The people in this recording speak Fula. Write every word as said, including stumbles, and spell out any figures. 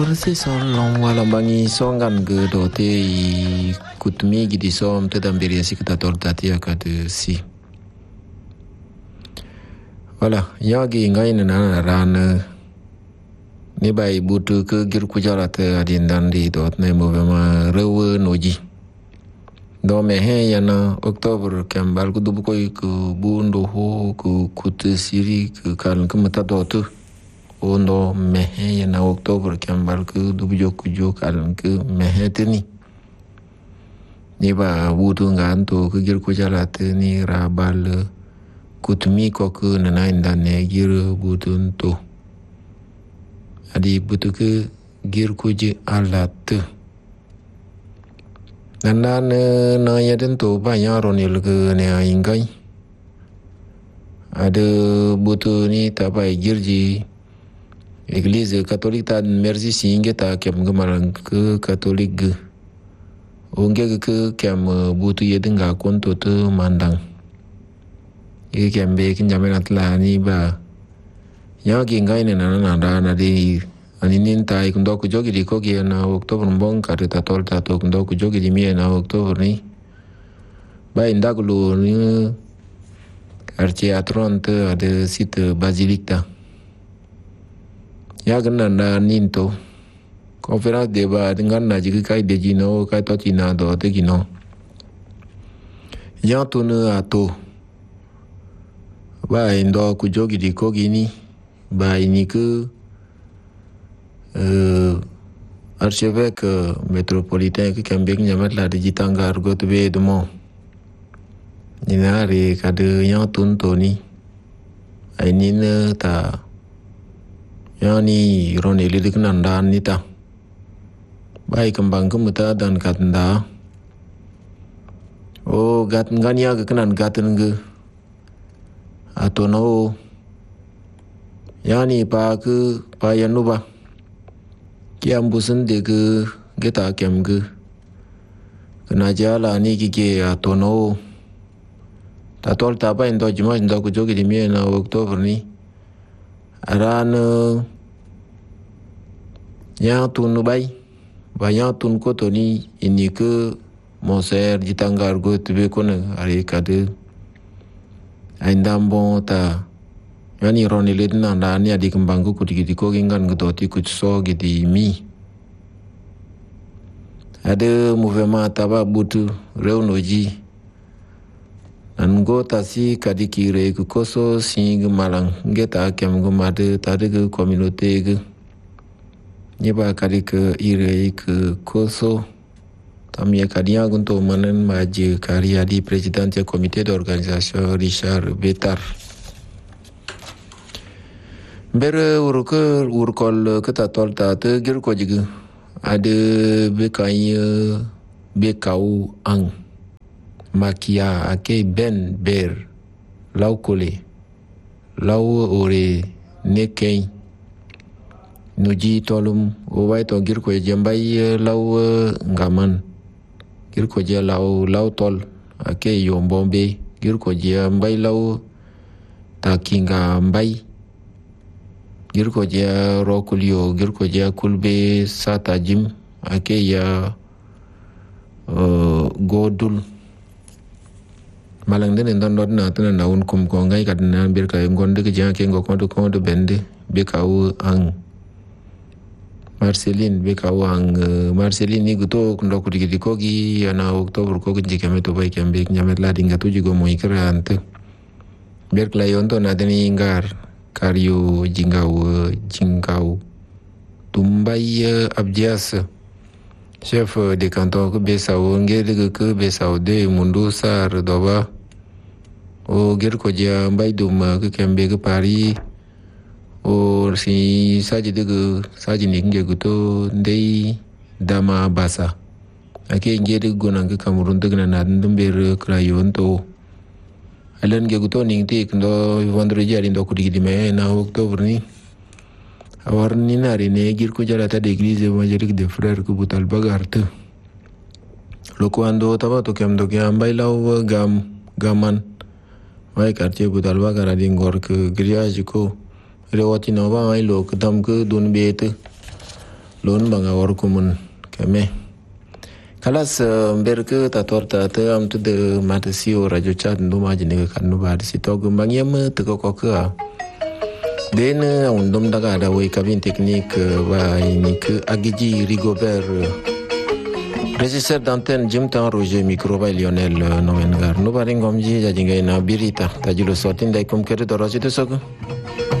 si solong walang bangi songan ge dote i kutmi gidi som te dambiri si kita tol tati akade si. Voilà, yagi ngai na ran ni bai butu ke gir kujara te adin dandi dot ne movema rewe noji. Do me he yana Oktober kembal ku dubu koi ku bundo ho ku kutu siri ku kan ku mata dotu. Ondo mehe yana Oktober kembal ku dubu joku jok kan ku mehe teni. Ni ba butu nganto ku gir kujara te ni rabal kutumi ko ku nana indane gir butu nto. Adi butu ke gir kuji alat. Nanda ne na yaden to banyak ronil ke ne ingai. Ada butu ni tapai girji Eglise Katolik ta merci singe ta kem gemaran ke Katolik ge. Onge ke kem butu yeden ga konto te mandang. Ike kem be kin jamen atla ni ba. Ya ki ngai ne na na na na di aninin tai kundo ku jogi di kogi na Oktober mbong kare ta tol ta to kundo ku jogi di mi na Oktober ni. Ba inda gulu ni quartier atron te ada site Basilicta. Ya gana na ninto konferans deba dengan na jigi kai de jino kai to china do te gino. Ya tu ne ato. Ba indo ku jogi di kogi ni ba ini ke Uh, archevêque uh, métropolitain qui kembek nyamat la de jitanga argot be demo ninare kade yang tun toni ainine ta yani roni lidik nandan nita bai kembang kemuta dan katenda oh gat ngania ke kenan gaten ge atau no yani pa ke pa yanuba kiam busen de ke geta kem ke kena jala ni kike atono ta tol ta pa ndo jima ndo ku jogi di mi na Oktober ni aran ya tun bai ba ya tun ko to ni ini ke moser jitangar go tebe kone ari kade aindambo ta yani roni ledna na ni adi kembangku kudi kudi ko gingan gedoti kutso gidi mi. Ada movement taba butu reunoji. Nango tasi kadikire ku koso sing malang geta kem gumade tade ke communauté ke. Nyeba kadik ire ke koso tamia kadia gunto manen maje karya di president ya comité d'organisation Richard Betar. Bere urke urkol kata tol ta te gir ko jigu ada bekai bekau ang makia ake ben ber lau kole lau ore nekei nuji tolum owai to gir ko jambai lau ngaman gir ko je lau lau tol ake yombombe gir ko jambai lau takinga mbai gir ko dia rokulio gir ko dia kulbe sata jim ake ya uh, godul malang den ndon dot na tan na un kum ko ngai kad na bir ka ngonde ke ja ke ngo ko ko de bende be ka u ang Marceline be ka u ang uh, Marceline ni guto ndo ku digi ko gi ana Oktober ko gi ke meto bai kembe nyamet la dinga tu jigo mo ikrante bir kla yonto na deni ngar Karyo jingau jingau tumbai abdias chef de canton ke besau ngede ke besau de mundu sar doba o ger ko dia mbai dum ke kembe ke pari o si saji de saji ni nge guto ndei dama basa ake ngede gonan ke Cameroon de na ndumber krayon to Alen ge guto ning ti kndo vendredi ari ndo kudi di me na Oktober ni awar ni nari ne gir ko jara ta de église évangélique des frères ku butal bagarte lo ko ando taba to kem do ke ambay law gam gaman way quartier butal bagara di ngor ke grillage ko rewati no ba ay lo ke dam ke dun bete lon banga war kumun kame kalas berke ta torta te am tu de matasio radio chat ndo ma jine kan no ba si to gumbang yam te ko ko ka den on dom daga da we cabine technique ba ni que agiji rigobert régisseur d'antenne jimtan roger micro ba lionel nomengar no ba ringom ji ja jinga na birita ta julo sortin dai kom kere do rosi to sogo